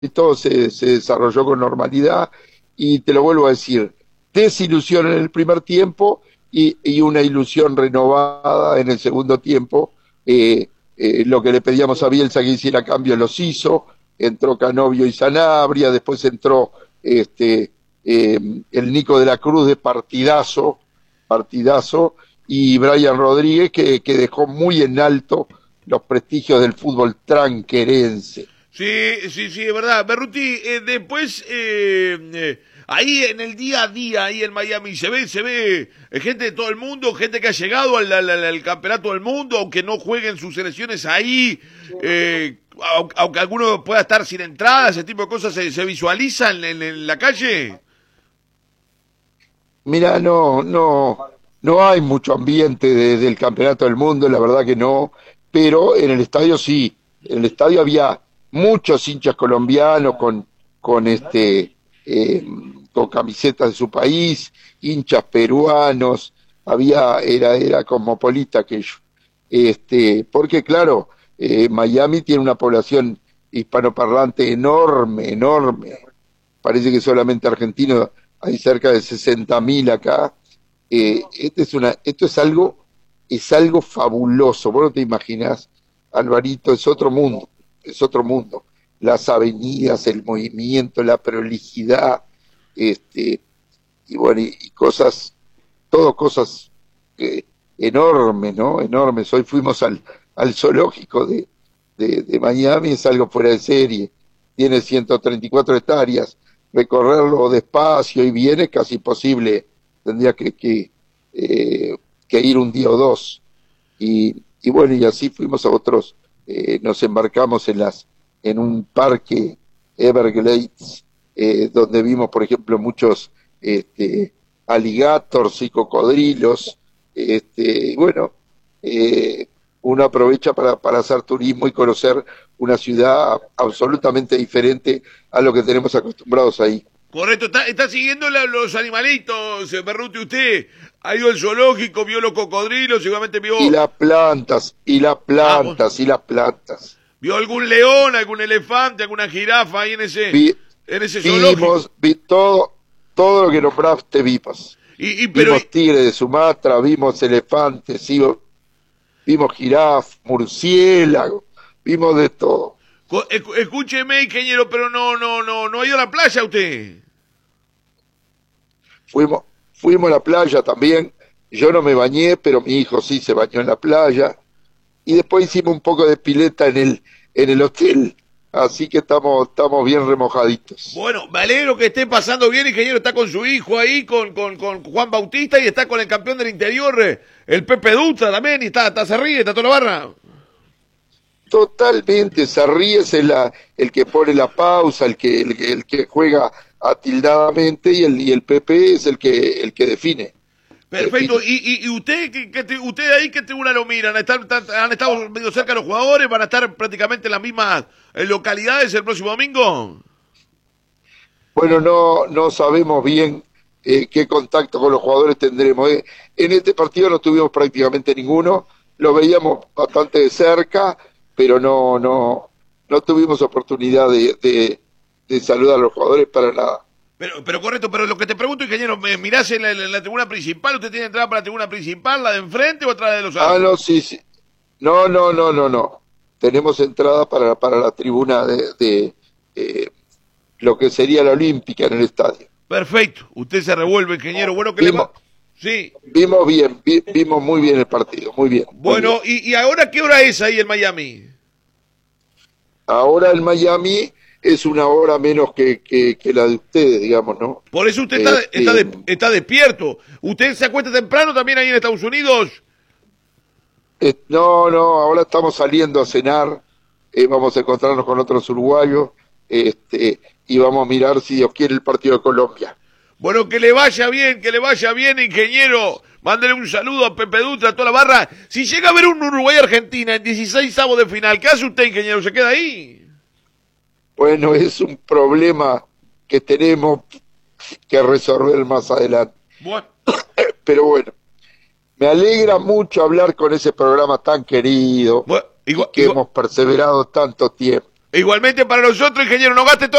todo se desarrolló con normalidad y te lo vuelvo a decir, desilusión en el primer tiempo y una ilusión renovada en el segundo tiempo. Lo que le pedíamos a Bielsa que hiciera cambios los hizo, entró Canovio y Sanabria, después entró el Nico de la Cruz de partidazo, y Brian Rodríguez que dejó muy en alto los prestigios del fútbol tranquerense. Sí, sí, sí, es verdad. Berruti, después, ahí en el día a día, ahí en Miami, se ve gente de todo el mundo, gente que ha llegado al campeonato del mundo, aunque no jueguen sus selecciones ahí, aunque alguno pueda estar sin entrada, ese tipo de cosas se visualizan en la calle. Mira, no hay mucho ambiente del campeonato del mundo, la verdad que no, pero en el estadio sí, en el estadio había muchos hinchas colombianos con eh, con camisetas de su país, hinchas peruanos, era cosmopolita aquello. Porque claro, Miami tiene una población hispanoparlante enorme. Parece que solamente argentinos hay cerca de 60.000 acá. Esto es algo fabuloso. Vos no te imaginás, Alvarito, es otro mundo. Las avenidas, el movimiento, la prolijidad, y bueno, y cosas, todo cosas enormes, ¿no? Enormes. Hoy fuimos al zoológico de Miami, es algo fuera de serie. Tiene 134 hectáreas. Recorrerlo despacio y bien es casi imposible. Tendría que ir un día o dos. Y bueno, y así fuimos a otros, nos embarcamos en un parque Everglades, donde vimos, por ejemplo, muchos alligators y cocodrilos. Y bueno, uno aprovecha para hacer turismo y conocer una ciudad absolutamente diferente a lo que tenemos acostumbrados ahí. Correcto, está siguiendo los animalitos, Berruti, usted ha ido al zoológico, vio los cocodrilos, seguramente Y vio, las plantas, y las vamos, plantas, y las plantas. vio algún león, algún elefante, alguna jirafa ahí Vi, en ese zoológico. vi todo lo que nombraste vimos. Pero, Vimos tigre de Sumatra, vimos elefantes, vimos jiraf, murciélago, vimos de todo. escúcheme, ingeniero, pero no ha ido a la playa usted. Fuimos, fuimos a la playa también. Yo no me bañé, pero mi hijo sí se bañó en la playa. Y después hicimos un poco de pileta en el hotel. Así que estamos bien remojaditos. Bueno, me alegro que esté pasando bien, ingeniero, está con su hijo ahí, con Juan Bautista, y está con el campeón del interior, el Pepe Dutra también, y se ríe, está toda la barra. Totalmente, se ríe, es el que pone la pausa, el que juega atildadamente, y el PP es el que define. Perfecto, y usted, usted ahí, ¿qué tribuna lo miran? ¿Han estado medio cerca los jugadores? ¿Van a estar prácticamente en las mismas localidades el próximo domingo? Bueno, no sabemos bien qué contacto con los jugadores tendremos. En este partido no tuvimos prácticamente ninguno, lo veíamos bastante de cerca, pero no tuvimos oportunidad de saludar a los jugadores para nada. Pero correcto, pero lo que te pregunto, ingeniero, ¿mirás en la tribuna principal? ¿Usted tiene entrada para la tribuna principal, la de enfrente o atrás de los Ah, arcos? no, sí. No. Tenemos entrada para la tribuna de lo que sería la Olímpica en el estadio. Perfecto, usted se revuelve, ingeniero, bueno que le Vimos, va. Sí, vimos bien, vimos muy bien el partido, muy bien, muy bien. bueno, ¿y ahora qué hora es ahí en Miami? Ahora el Miami es una hora menos que la de ustedes, digamos, ¿no? Por eso usted Este, está despierto. ¿Usted se acuesta temprano también ahí en Estados Unidos? no, ahora estamos saliendo a cenar, vamos a encontrarnos con otros uruguayos, y vamos a mirar si Dios quiere el partido de Colombia. Bueno, que le vaya bien, ingeniero. Mándele un saludo a Pepe Dutra, a toda la barra. Si llega a ver un Uruguay-Argentina en 16avos de final, ¿qué hace usted, ingeniero? ¿Se queda ahí? Bueno, es un problema que tenemos que resolver más adelante. Bueno, Pero bueno, me alegra mucho hablar con ese programa tan querido bueno y que hemos perseverado tanto tiempo. Igualmente para nosotros, ingeniero, no gaste todo.